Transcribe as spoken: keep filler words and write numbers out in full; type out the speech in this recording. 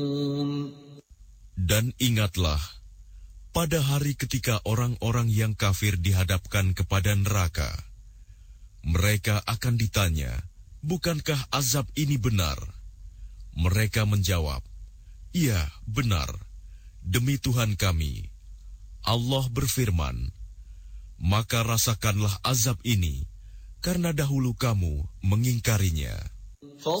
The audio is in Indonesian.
Dan ingatlah, pada hari ketika orang-orang yang kafir dihadapkan kepada neraka, mereka akan ditanya, bukankah azab ini benar? Mereka menjawab, iya, benar. Demi Tuhan kami. Allah berfirman, maka rasakanlah azab ini, karena dahulu kamu mengingkarinya.